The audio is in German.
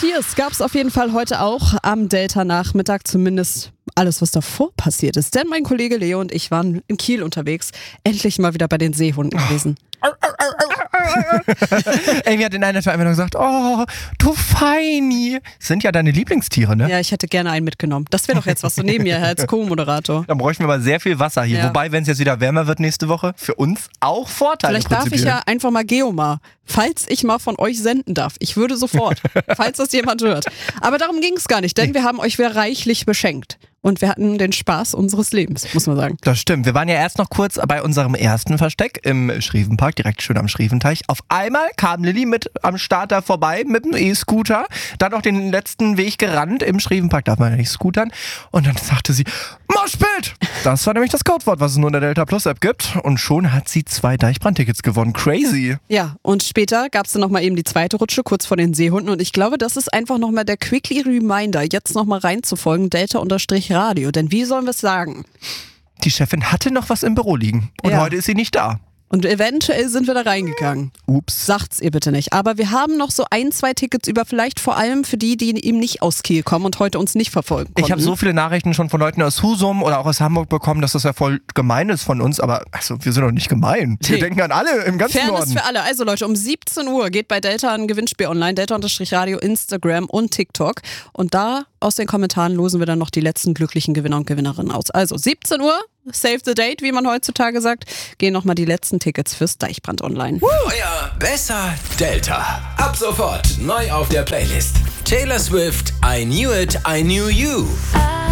Tiers gab es auf jeden Fall heute auch am Delta-Nachmittag, zumindest alles, was davor passiert ist. Denn mein Kollege Leo und ich waren in Kiel unterwegs, endlich mal wieder bei den Seehunden gewesen. Amy hat in einer Tour einfach nur gesagt, oh, du Feini. Sind ja deine Lieblingstiere, ne? Ja, ich hätte gerne einen mitgenommen. Das wäre doch jetzt was so neben mir als Co-Moderator. Dann bräuchten wir mal sehr viel Wasser hier. Ja. Wobei, wenn es jetzt wieder wärmer wird nächste Woche, für uns auch Vorteile. Vielleicht darf ich ja einfach mal Geomar, falls ich mal von euch senden darf. Ich würde sofort, falls das jemand hört. Aber darum ging es gar nicht, denn wir haben euch wieder reichlich beschenkt. Und wir hatten den Spaß unseres Lebens, muss man sagen. Das stimmt. Wir waren ja erst noch kurz bei unserem ersten Versteck im Schrevenpark, direkt schön am Schreventeich. Auf einmal kam Lilly mit am Start da vorbei mit dem E-Scooter. Dann noch den letzten Weg gerannt. Im Schrevenpark darf man ja nicht scootern. Und dann sagte sie, Moshpit! Das war nämlich das Codewort, was es nur in der Delta Plus App gibt. Und schon hat sie 2 Deichbrand-Tickets gewonnen. Crazy. Ja, und später gab es dann nochmal eben die zweite Rutsche, kurz vor den Seehunden. Und ich glaube, das ist einfach nochmal der Quickly Reminder, jetzt nochmal reinzufolgen, Delta-Radio. Denn wie sollen wir es sagen? Die Chefin hatte noch was im Büro liegen. Und Ja. heute ist sie nicht da. Und eventuell sind wir da reingegangen. Ups. Sagt's ihr bitte nicht. Aber wir haben noch so 1, 2 Tickets über, vielleicht vor allem für die, die eben nicht aus Kiel kommen und heute uns nicht verfolgen konnten. Ich habe so viele Nachrichten schon von Leuten aus Husum oder auch aus Hamburg bekommen, dass das ja voll gemein ist von uns. Aber also, wir sind doch nicht gemein. Wir Nee. denken an alle im ganzen Fairness Norden. für alle. Also Leute, um 17 Uhr geht bei Delta ein Gewinnspiel online. Delta-Radio, Instagram und TikTok. Und da aus den Kommentaren losen wir dann noch die letzten glücklichen Gewinner und Gewinnerinnen aus. Also 17 Uhr, save the date, wie man heutzutage sagt. Gehen nochmal die letzten Tickets fürs Deichbrand online. Euer besser Delta. Ab sofort neu auf der Playlist. Taylor Swift, I Knew It, I Knew You.